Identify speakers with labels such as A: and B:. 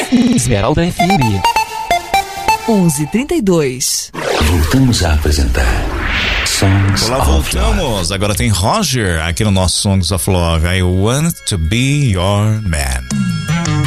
A: Esmeralda FM
B: 11:32.
C: Voltamos a apresentar Songs
D: Olá,
C: of
D: voltamos.
C: Love.
D: Agora tem Roger aqui no nosso Songs of Love. I want to be your man.